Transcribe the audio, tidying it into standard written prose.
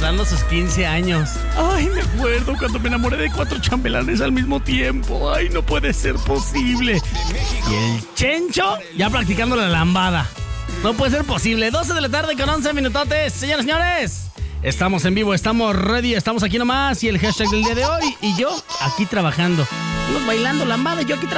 celebrando sus 15 años. Ay, me acuerdo cuando me enamoré de 4 chambelanes al mismo tiempo. Ay, no puede ser posible. Y el Chencho ya practicando la lambada. No puede ser posible. 12 de la tarde con 11 minutotes. Señoras y señores, estamos en vivo, estamos ready, estamos aquí nomás. Y el hashtag del día de hoy. Y yo aquí trabajando. Unos bailando lambada y yo aquí trabajando.